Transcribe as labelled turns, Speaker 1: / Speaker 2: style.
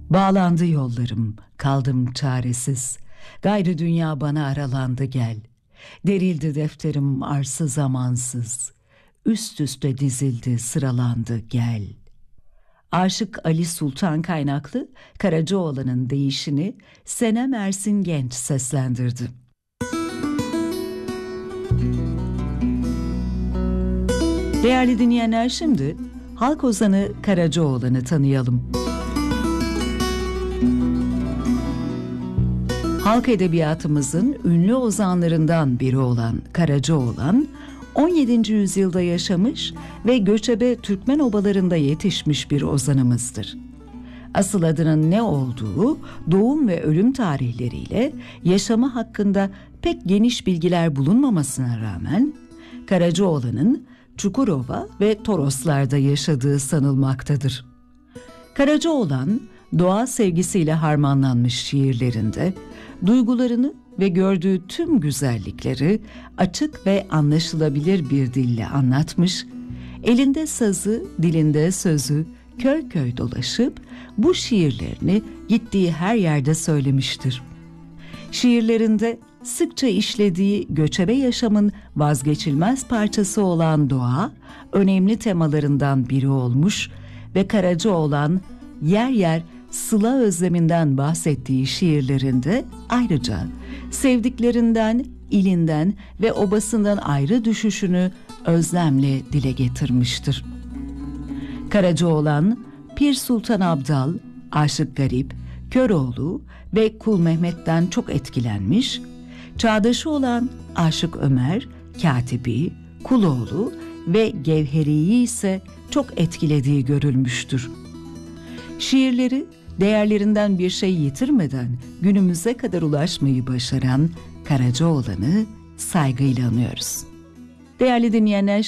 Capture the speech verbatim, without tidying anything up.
Speaker 1: Bağlandı yollarım, kaldım çaresiz. Gayrı dünya bana aralandı gel. Derildi defterim arsız zamansız. Üst üste dizildi, sıralandı gel. Aşık Ali Sultan kaynaklı Karacaoğlan'ın deyişini Senem Ersin Genç seslendirdi. Değerli dinleyenler, şimdi halk ozanı Karacaoğlan'ı tanıyalım. Halk edebiyatımızın ünlü ozanlarından biri olan Karacaoğlan, on yedinci yüzyılda yaşamış ve göçebe Türkmen obalarında yetişmiş bir ozanımızdır. Asıl adının ne olduğu, doğum ve ölüm tarihleriyle yaşamı hakkında pek geniş bilgiler bulunmamasına rağmen, Karacaoğlan'ın Çukurova ve Toroslar'da yaşadığı sanılmaktadır. Karacaoğlan, doğa sevgisiyle harmanlanmış şiirlerinde, duygularını ve gördüğü tüm güzellikleri açık ve anlaşılabilir bir dille anlatmış, elinde sazı, dilinde sözü, köy köy dolaşıp bu şiirlerini gittiği her yerde söylemiştir. Şiirlerinde sıkça işlediği göçebe yaşamın vazgeçilmez parçası olan doğa, önemli temalarından biri olmuş ve Karacaoğlan yer yer sıla özleminden bahsettiği şiirlerinde ayrıca sevdiklerinden, ilinden ve obasından ayrı düşüşünü özlemle dile getirmiştir. Karacaoğlan, Pir Sultan Abdal, Aşık Garip, Köroğlu ve Kul Mehmet'ten çok etkilenmiş, çağdaşı olan Aşık Ömer, Katibi, Kuloğlu ve Gevheri'yi ise çok etkilediği görülmüştür. Şiirleri değerlerinden bir şey yitirmeden günümüze kadar ulaşmayı başaran Karacaoğlan'ı saygıyla anıyoruz. Değerli dinleyenler,